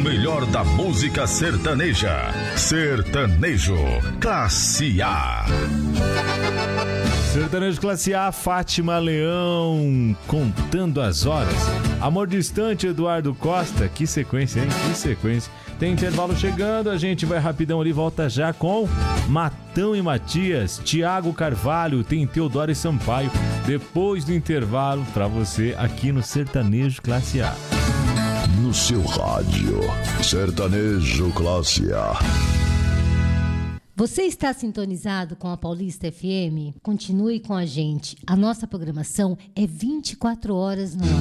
melhor da música sertaneja. Sertanejo Classe A. Sertanejo Classe A, Fátima Leão, Contando as Horas. Amor Distante, Eduardo Costa. Que sequência, hein? Que sequência. Tem intervalo chegando, a gente vai rapidão ali, volta já com Matão e Matias, Tiago Carvalho, tem Teodoro e Sampaio. Depois do intervalo, pra você aqui no Sertanejo Classe A. No seu rádio, Sertanejo Classe A. Você está sintonizado com a Paulista FM? Continue com a gente. A nossa programação é 24 horas no ar.